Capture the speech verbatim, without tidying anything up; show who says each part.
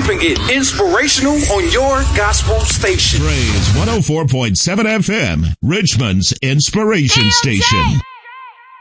Speaker 1: keeping it inspirational on your gospel station.
Speaker 2: Praise one oh four point seven F M, Richmond's inspiration station.